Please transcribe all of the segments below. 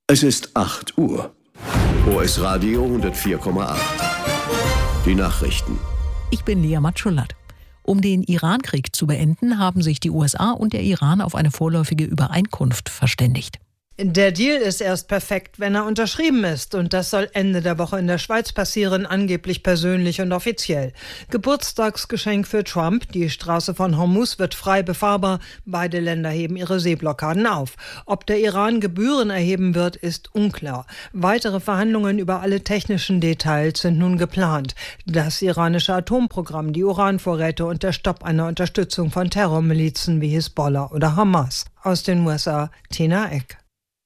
Es ist 8 Uhr. OS Radio 104,8. Die Nachrichten. Ich bin Lea Matschulat. Um den Iran-Krieg zu beenden, haben sich die USA und der Iran auf eine vorläufige Übereinkunft verständigt. Der Deal ist erst perfekt, wenn er unterschrieben ist. Und das soll Ende der Woche in der Schweiz passieren, angeblich persönlich und offiziell. Geburtstagsgeschenk für Trump. Die Straße von Hormuz wird frei befahrbar. Beide Länder heben ihre Seeblockaden auf. Ob der Iran Gebühren erheben wird, ist unklar. Weitere Verhandlungen über alle technischen Details sind nun geplant. Das iranische Atomprogramm, die Uranvorräte und der Stopp einer Unterstützung von Terrormilizen wie Hisbollah oder Hamas. Aus den USA, Tina Eck.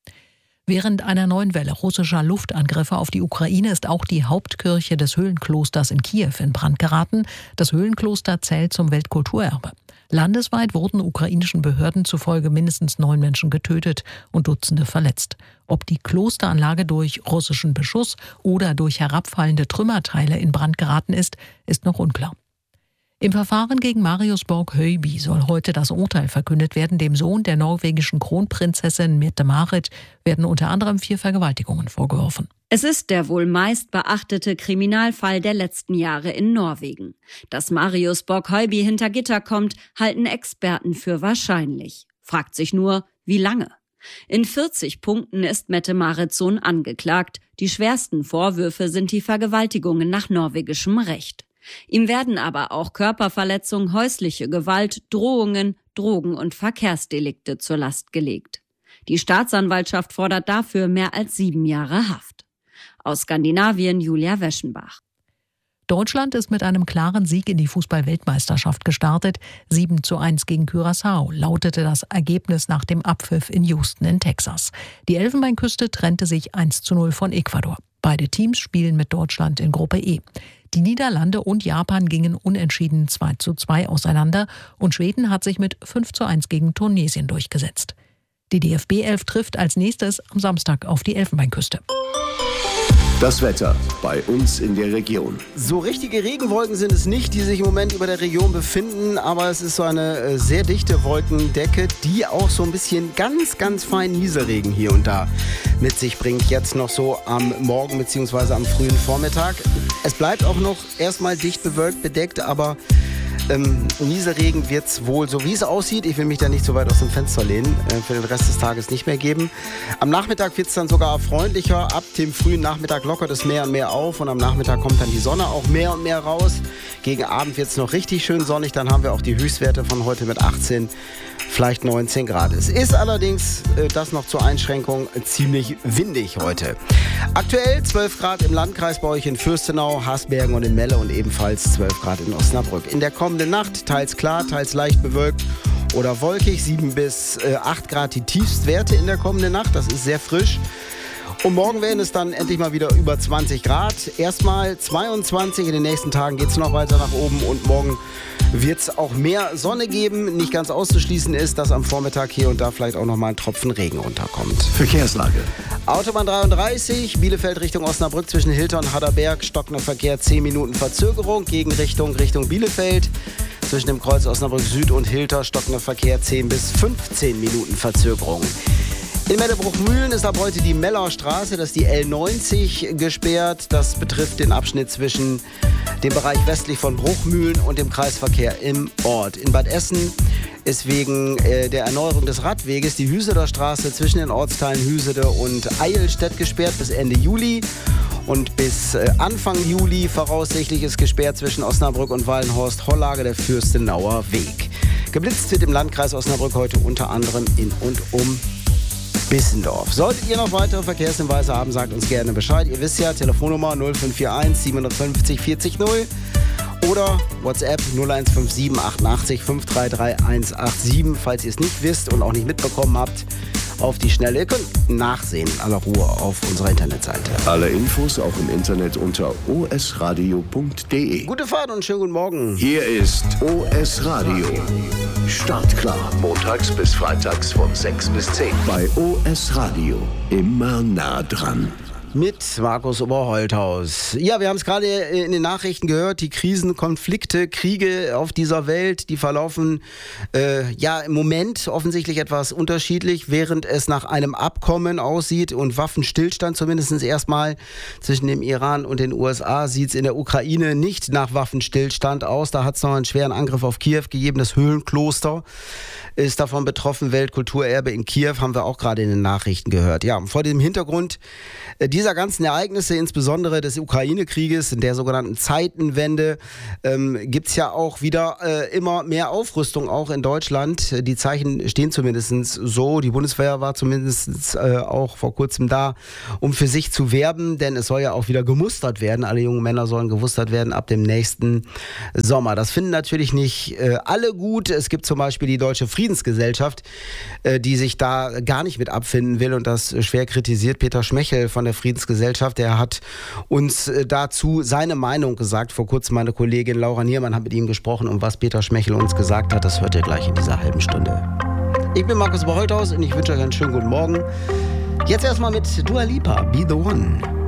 Während einer neuen Welle russischer Luftangriffe auf die Ukraine ist auch die Hauptkirche des Höhlenklosters in Kiew in Brand geraten. Das Höhlenkloster zählt zum Weltkulturerbe. Landesweit wurden ukrainischen Behörden zufolge mindestens 9 Menschen getötet und Dutzende verletzt. Ob die Klosteranlage durch russischen Beschuss oder durch herabfallende Trümmerteile in Brand geraten ist, ist noch unklar. Im Verfahren gegen Marius Borg-Høiby soll heute das Urteil verkündet werden. Dem Sohn der norwegischen Kronprinzessin Mette-Marit werden unter anderem 4 Vergewaltigungen vorgeworfen. Es ist der wohl meist beachtete Kriminalfall der letzten Jahre in Norwegen. Dass Marius Borg-Høiby hinter Gitter kommt, halten Experten für wahrscheinlich. Fragt sich nur, wie lange? In 40 Punkten ist Mette-Marits Sohn angeklagt. Die schwersten Vorwürfe sind die Vergewaltigungen nach norwegischem Recht. Ihm werden aber auch Körperverletzung, häusliche Gewalt, Drohungen, Drogen- und Verkehrsdelikte zur Last gelegt. Die Staatsanwaltschaft fordert dafür mehr als 7 Jahre Haft. Aus Skandinavien Julia Weschenbach. Deutschland ist mit einem klaren Sieg in die Fußball-Weltmeisterschaft gestartet. 7:1 gegen Curaçao lautete das Ergebnis nach dem Abpfiff in Houston in Texas. Die Elfenbeinküste trennte sich 1:0 von Ecuador. Beide Teams spielen mit Deutschland in Gruppe E. Die Niederlande und Japan gingen unentschieden 2:2 auseinander und Schweden hat sich mit 5:1 gegen Tunesien durchgesetzt. Die DFB 11 trifft als nächstes am Samstag auf die Elfenbeinküste. Das Wetter bei uns in der Region. So richtige Regenwolken sind es nicht, die sich im Moment über der Region befinden, aber es ist so eine sehr dichte Wolkendecke, die auch so ein bisschen ganz, ganz feinen Nieselregen hier und da mit sich bringt. Jetzt noch so am Morgen bzw. am frühen Vormittag. Es bleibt auch noch erstmal dicht bewölkt, bedeckt, aber Nieselregen wird es wohl, so wie es aussieht, ich will mich da nicht so weit aus dem Fenster lehnen, für den Rest des Tages nicht mehr geben. Am Nachmittag wird es dann sogar freundlicher. Ab dem frühen Nachmittag lockert es mehr und mehr auf und am Nachmittag kommt dann die Sonne auch mehr und mehr raus. Gegen Abend wird es noch richtig schön sonnig, dann haben wir auch die Höchstwerte von heute mit 18, vielleicht 19 Grad. Es ist allerdings, das noch zur Einschränkung, ziemlich windig heute. Aktuell 12 Grad im Landkreis bei euch in Fürstenau, Hasbergen und in Melle und ebenfalls 12 Grad in Osnabrück. In der kommenden Nacht teils klar, teils leicht bewölkt oder wolkig, 7 bis 8 Grad die Tiefstwerte in der kommenden Nacht. Das ist sehr frisch. Und morgen werden es dann endlich mal wieder über 20 Grad. Erstmal 22, in den nächsten Tagen geht es noch weiter nach oben und morgen wird es auch mehr Sonne geben. Nicht ganz auszuschließen ist, dass am Vormittag hier und da vielleicht auch noch mal ein Tropfen Regen runterkommt. Verkehrslage. Autobahn 33, Bielefeld Richtung Osnabrück zwischen Hilter und Harderberg. Stockender Verkehr, 10 Minuten Verzögerung. Gegenrichtung Richtung Bielefeld. Zwischen dem Kreuz Osnabrück Süd und Hilter stockender Verkehr, 10 bis 15 Minuten Verzögerung. In Mellebruck-Mühlen ist ab heute die Melauer Straße, das ist die L90, gesperrt. Das betrifft den Abschnitt zwischen dem Bereich westlich von Bruchmühlen und dem Kreisverkehr im Ort. In Bad Essen ist wegen der Erneuerung des Radweges die Hüseder Straße zwischen den Ortsteilen Hüsede und Eilstedt gesperrt bis Ende Juli. Und bis Anfang Juli voraussichtlich ist gesperrt zwischen Osnabrück und Wallenhorst-Hollage der Fürstenauer Weg. Geblitzt wird im Landkreis Osnabrück heute unter anderem in und um Bissendorf. Solltet ihr noch weitere Verkehrshinweise haben, sagt uns gerne Bescheid. Ihr wisst ja, Telefonnummer 0541 750 40 0 oder WhatsApp 0157 88 533 187, falls ihr es nicht wisst und auch nicht mitbekommen habt. Auf die Schnelle. Ihr könnt nachsehen in aller Ruhe auf unserer Internetseite. Alle Infos auch im Internet unter osradio.de. Gute Fahrt und schönen guten Morgen. Hier ist OS Radio. Startklar. Montags bis freitags von 6 bis 10. Bei OS Radio. Immer nah dran. Mit Markus Oberholthaus. Ja, wir haben es gerade in den Nachrichten gehört, die Krisen, Konflikte, Kriege auf dieser Welt, die verlaufen im Moment offensichtlich etwas unterschiedlich, während es nach einem Abkommen aussieht und Waffenstillstand zumindest erstmal zwischen dem Iran und den USA, sieht es in der Ukraine nicht nach Waffenstillstand aus. Da hat es noch einen schweren Angriff auf Kiew gegeben. Das Höhlenkloster ist davon betroffen. Weltkulturerbe in Kiew, haben wir auch gerade in den Nachrichten gehört. Ja, vor dem Hintergrund dieser ganzen Ereignisse, insbesondere des Ukraine-Krieges, in der sogenannten Zeitenwende, gibt es ja auch wieder immer mehr Aufrüstung, auch in Deutschland. Die Zeichen stehen zumindest so. Die Bundeswehr war zumindest auch vor kurzem da, um für sich zu werben, denn es soll ja auch wieder gemustert werden. Alle jungen Männer sollen gemustert werden ab dem nächsten Sommer. Das finden natürlich nicht alle gut. Es gibt zum Beispiel die Deutsche Friedensgesellschaft, die sich da gar nicht mit abfinden will und das schwer kritisiert. Peter Schmechel von der Friedensgesellschaft, der hat uns dazu seine Meinung gesagt. Vor kurzem meine Kollegin Laura Niermann hat mit ihm gesprochen, und was Peter Schmechel uns gesagt hat, das hört ihr gleich in dieser halben Stunde. Ich bin Markus Oberholthaus und ich wünsche euch einen schönen guten Morgen. Jetzt erstmal mit Dua Lipa, Be The One.